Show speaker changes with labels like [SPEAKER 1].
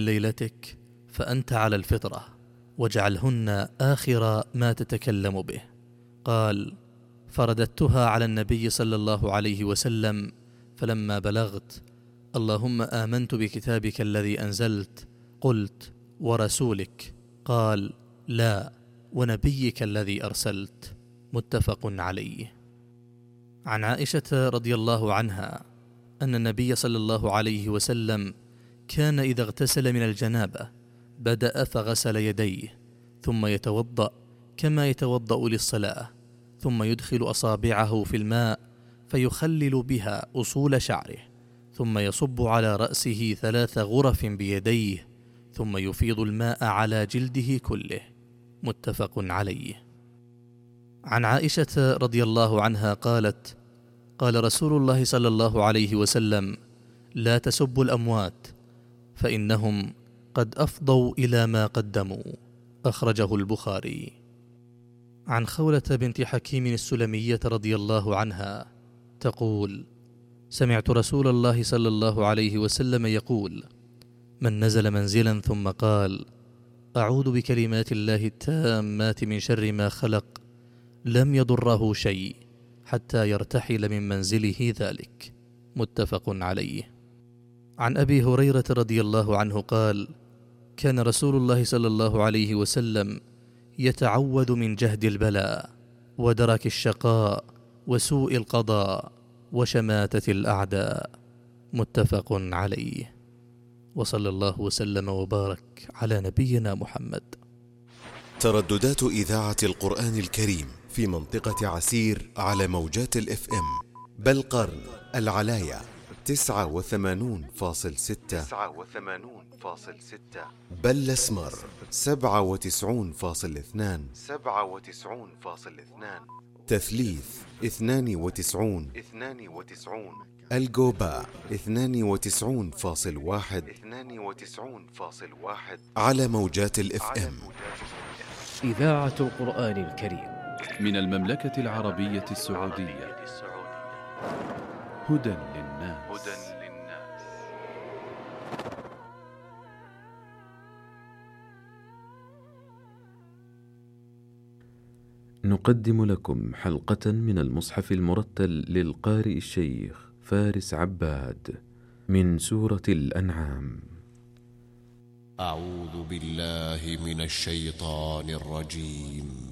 [SPEAKER 1] ليلتك فأنت على الفطرة، واجعلهن آخر ما تتكلم به. قال: فرددتها على النبي صلى الله عليه وسلم، فلما بلغت: اللهم آمنت بكتابك الذي أنزلت، قلت: ورسولك؟ قال: لا، ونبيك الذي أرسلت. متفق عليه. عن عائشة رضي الله عنها أن النبي صلى الله عليه وسلم كان إذا اغتسل من الجنابة بدأ فغسل يديه، ثم يتوضأ كما يتوضأ للصلاة، ثم يدخل أصابعه في الماء فيخلل بها أصول شعره، ثم يصب على رأسه 3 غرف بيديه، ثم يفيض الماء على جلده كله. متفق عليه. عن عائشة رضي الله عنها قالت: قال رسول الله صلى الله عليه وسلم: لا تسبوا الأموات فإنهم قد أفضوا إلى ما قدموا. أخرجه البخاري. عن خولة بنت حكيم السلمية رضي الله عنها تقول: سمعت رسول الله صلى الله عليه وسلم يقول: من نزل منزلا ثم قال: أعوذ بكلمات الله التامات من شر ما خلق، لم يضره شيء حتى يرتحل من منزله ذلك. متفق عليه. عن أبي هريرة رضي الله عنه قال: كان رسول الله صلى الله عليه وسلم يتعوذ من جهد البلاء ودرك الشقاء وسوء القضاء وشماتة الأعداء. متفق عليه. وصلى الله وسلم وبارك على نبينا محمد.
[SPEAKER 2] ترددات إذاعة القرآن الكريم في منطقة عسير على موجات الFM: بالقرن، العلاية 89.6، بل اسمر 97.2، تثليث 92، الجوباء 92.1 على موجات الFM.
[SPEAKER 3] إذاعة القرآن الكريم من المملكة العربية السعودية. هدى للناس.
[SPEAKER 4] نقدم لكم حلقة من المصحف المرتل للقارئ الشيخ فارس عباد من سورة الأنعام.
[SPEAKER 5] أعوذ بالله من الشيطان الرجيم.